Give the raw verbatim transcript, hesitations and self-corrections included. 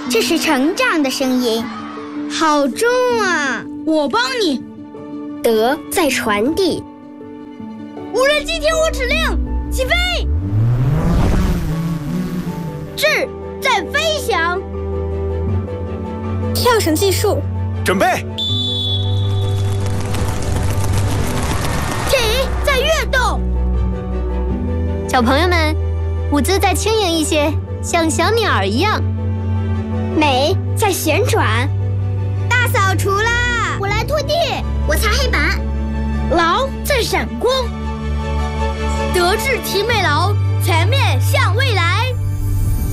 这是成长的声音。好重啊！ 我帮你。 德在传递。 无人机听我指令，起飞！智在飞翔。 跳绳计数。 准备。 体在跃动。 小朋友们，舞姿再轻盈一些，像小鸟一样。 美在旋转。 大扫除啦！ 我来拖地， 我擦黑板。 劳在闪光。德智体美劳，全面向未来。